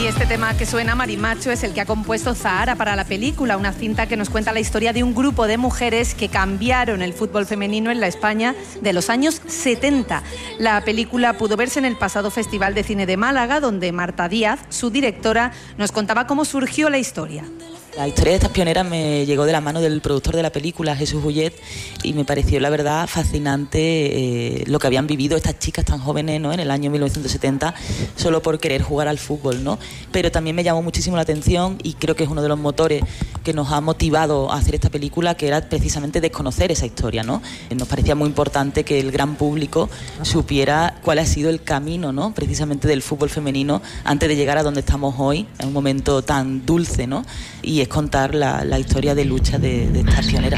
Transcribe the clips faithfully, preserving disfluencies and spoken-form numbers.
Y este tema que suena, Marimacho, es el que ha compuesto Zahara para la película, una cinta que nos cuenta la historia de un grupo de mujeres que cambiaron el fútbol femenino en la España de los años setenta. La película pudo verse en el pasado Festival de Cine de Málaga, donde Marta Díaz, su directora, nos contaba cómo surgió la historia. La historia de estas pioneras me llegó de la mano del productor de la película, Jesús Ullet, y me pareció, la verdad, fascinante eh, lo que habían vivido estas chicas tan jóvenes, ¿no?, en el año mil novecientos setenta, solo por querer jugar al fútbol, ¿no? Pero también me llamó muchísimo la atención, y creo que es uno de los motores que nos ha motivado a hacer esta película, que era precisamente desconocer esa historia, ¿no? Nos parecía muy importante que el gran público supiera cuál ha sido el camino, ¿no?, precisamente del fútbol femenino antes de llegar a donde estamos hoy, en un momento tan dulce, ¿no? Y es contar la, la historia de lucha de, de estas pioneras.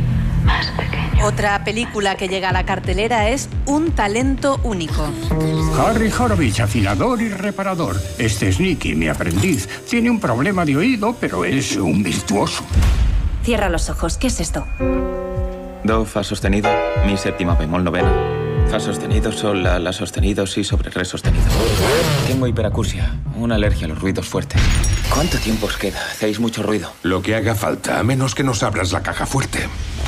Otra película que llega a la cartelera es Un talento único. Harry Horowitz, afinador y reparador. Este es Nicky, mi aprendiz. Tiene un problema de oído, pero es un virtuoso. Cierra los ojos. ¿Qué es esto? Do, fa sostenido, mi séptima bemol novena. Fa sostenido, sol, la, la sostenido, si sobre re sostenido. Tengo hiperacusia, una alergia a los ruidos fuertes. ¿Cuánto tiempo os queda? Hacéis mucho ruido. Lo que haga falta, a menos que nos abras la caja fuerte.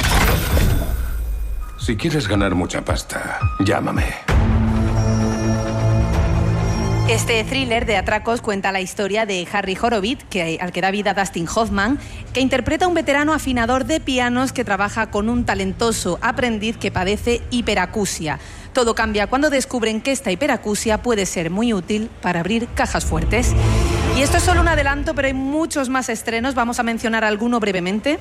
Si quieres ganar mucha pasta, llámame. Este thriller de atracos cuenta la historia de Harry Horowitz, que, al que da vida Dustin Hoffman, que interpreta a un veterano afinador de pianos que trabaja con un talentoso aprendiz que padece hiperacusia. Todo cambia cuando descubren que esta hiperacusia puede ser muy útil para abrir cajas fuertes. Y esto es solo un adelanto, pero hay muchos más estrenos. Vamos a mencionar alguno brevemente.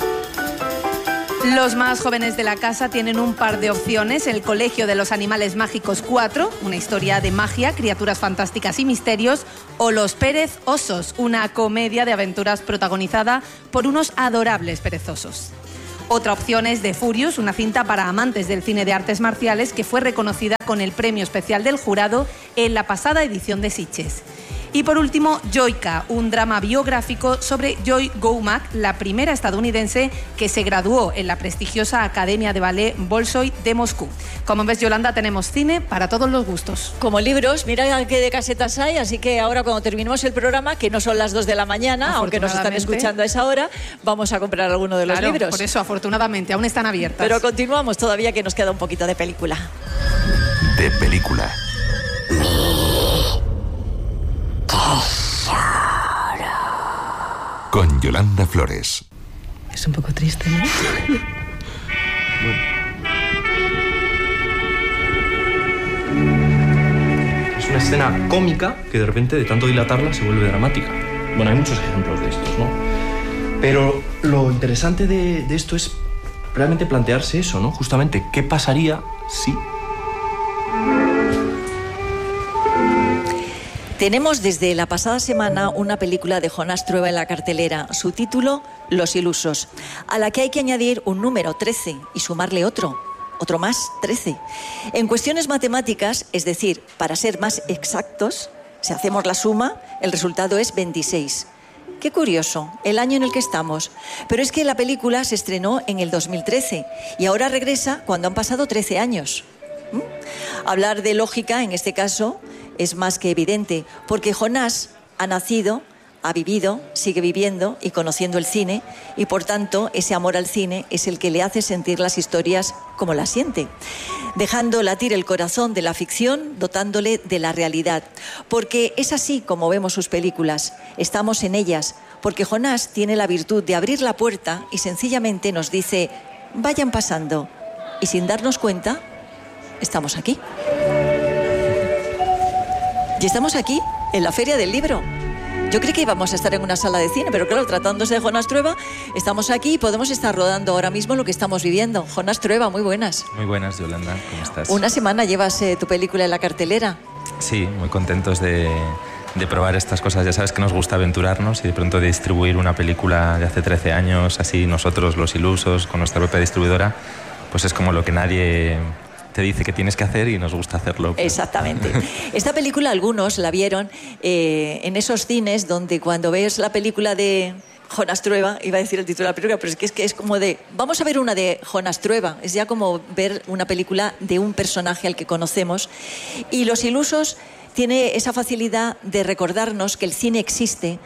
Los más jóvenes de la casa tienen un par de opciones. El Colegio de los Animales Mágicos cuatro, una historia de magia, criaturas fantásticas y misterios. O Los Pérez Osos, una comedia de aventuras protagonizada por unos adorables perezosos. Otra opción es The Furious, una cinta para amantes del cine de artes marciales que fue reconocida con el premio especial del jurado en la pasada edición de Sitges. Y por último, Joyka, un drama biográfico sobre Joy Goumak, la primera estadounidense que se graduó en la prestigiosa Academia de Ballet Bolshoi de Moscú. Como ves, Yolanda, tenemos cine para todos los gustos. Como libros, mira qué de casetas hay, así que ahora cuando terminemos el programa, que no son las dos de la mañana, aunque nos están escuchando a esa hora, vamos a comprar alguno de los claro, libros. Por eso, afortunadamente, aún están abiertas. Pero continuamos todavía, que nos queda un poquito de película. De película. Con Yolanda Flores. Es un poco triste, ¿no? Bueno. Es una escena cómica que de repente, de tanto dilatarla, se vuelve dramática. Bueno, hay muchos ejemplos de estos, ¿no? Pero lo interesante de, de esto es realmente plantearse eso, ¿no? Justamente, ¿qué pasaría si...? Tenemos desde la pasada semana una película de Jonás Trueba en la cartelera, su título Los ilusos, a la que hay que añadir un número trece y sumarle otro, otro más, trece. En cuestiones matemáticas, es decir, para ser más exactos, si hacemos la suma, el resultado es veintiséis. Qué curioso, el año en el que estamos. Pero es que la película se estrenó en el dos mil trece y ahora regresa cuando han pasado trece años. ¿Mm? Hablar de lógica, en este caso, es más que evidente, porque Jonás ha nacido, ha vivido, sigue viviendo y conociendo el cine, y por tanto ese amor al cine es el que le hace sentir las historias como las siente, dejando latir el corazón de la ficción, dotándole de la realidad, porque es así como vemos sus películas, estamos en ellas, porque Jonás tiene la virtud de abrir la puerta y sencillamente nos dice, vayan pasando, y sin darnos cuenta, estamos aquí. Y estamos aquí, en la Feria del Libro. Yo creí que íbamos a estar en una sala de cine, pero claro, tratándose de Jonás Trueba, estamos aquí y podemos estar rodando ahora mismo lo que estamos viviendo. Jonás Trueba, muy buenas. Muy buenas, Yolanda, ¿cómo estás? Una semana llevas eh, tu película en la cartelera. Sí, muy contentos de, de probar estas cosas. Ya sabes que nos gusta aventurarnos y de pronto distribuir una película de hace trece años, así nosotros, los ilusos, con nuestra propia distribuidora, pues es como lo que nadie... te dice que tienes que hacer y nos gusta hacerlo. Exactamente. Esta película algunos la vieron eh, en esos cines donde cuando ves la película de Jonás Trueba, iba a decir el título de la película, pero es que es, que es como de, vamos a ver una de Jonás Trueba, es ya como ver una película de un personaje al que conocemos. Y Los ilusos tiene esa facilidad de recordarnos que el cine existe,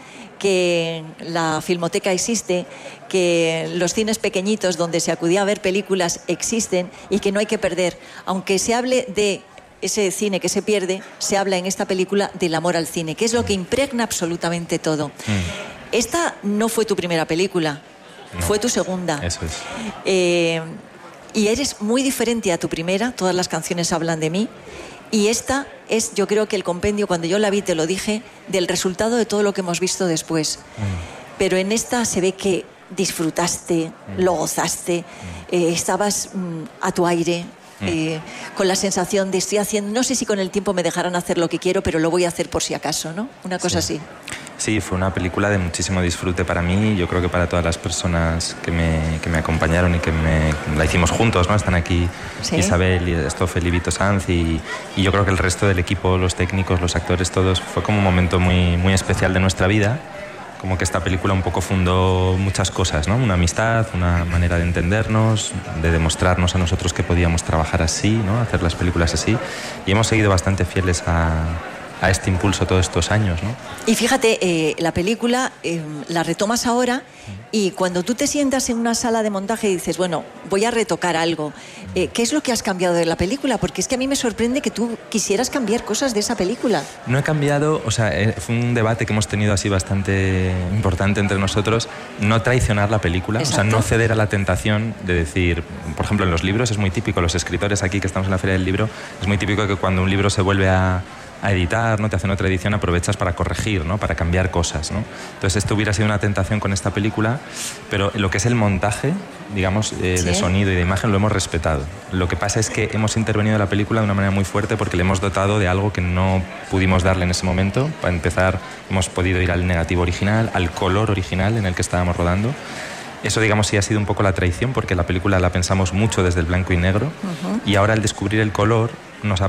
que la filmoteca existe, que los cines pequeñitos donde se acudía a ver películas existen y que no hay que perder. Aunque se hable de ese cine que se pierde, se habla en esta película del amor al cine, que es lo que impregna absolutamente todo. Mm. Esta no fue tu primera película, no, fue tu segunda. Eso es. Eh, y eres muy diferente a tu primera, todas las canciones hablan de mí. Y esta es, yo creo que el compendio, cuando yo la vi, te lo dije, del resultado de todo lo que hemos visto después. Mm. Pero en esta se ve que disfrutaste, mm. lo gozaste, mm. eh, estabas mm, a tu aire, mm. eh, con la sensación de estoy haciendo, no sé si con el tiempo me dejarán hacer lo que quiero, pero lo voy a hacer por si acaso, ¿no? Una cosa sí. así. Sí, fue una película de muchísimo disfrute para mí, yo creo que para todas las personas que me, que me acompañaron y que me, la hicimos juntos, ¿no? Están aquí ¿sí? Isabel, y Stoffel y Vito Sanz y, y yo creo que el resto del equipo, los técnicos, los actores, todos, fue como un momento muy, muy especial de nuestra vida, como que esta película un poco fundó muchas cosas, ¿no? Una amistad, una manera de entendernos, de demostrarnos a nosotros que podíamos trabajar así, ¿no? Hacer las películas así, y hemos seguido bastante fieles a... a este impulso todos estos años, ¿no? Y fíjate, eh, la película eh, la retomas ahora y cuando tú te sientas en una sala de montaje y dices, bueno, voy a retocar algo, eh, ¿qué es lo que has cambiado de la película? Porque es que a mí me sorprende que tú quisieras cambiar cosas de esa película. No he cambiado, o sea, eh, fue un debate que hemos tenido así bastante importante entre nosotros, no traicionar la película, exacto. O sea, no ceder a la tentación de decir, por ejemplo, en los libros es muy típico, los escritores aquí que estamos en la Feria del Libro, es muy típico que cuando un libro se vuelve a a editar, ¿no? Te hacen otra edición, aprovechas para corregir, ¿no? Para cambiar cosas, ¿no? Entonces esto hubiera sido una tentación con esta película, pero lo que es el montaje, digamos, eh, ¿sí? de sonido y de imagen lo hemos respetado. Lo que pasa es que hemos intervenido en la película de una manera muy fuerte porque le hemos dotado de algo que no pudimos darle en ese momento. Para empezar, hemos podido ir al negativo original, al color original en el que estábamos rodando. Eso, digamos, sí ha sido un poco la traición porque la película la pensamos mucho desde el blanco y negro, uh-huh. y ahora al descubrir el color nos ha